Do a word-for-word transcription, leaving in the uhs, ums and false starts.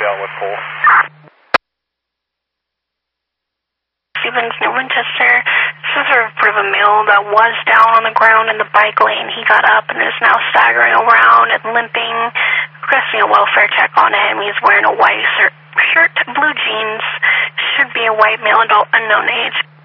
out with Cole. Stevens, New Winchester. This is a report of a male that was down on the ground in the bike lane. He got up and is now staggering around and limping. Requesting a welfare check on him. He's wearing a white shirt, blue jeans. Should be a white male adult, unknown age.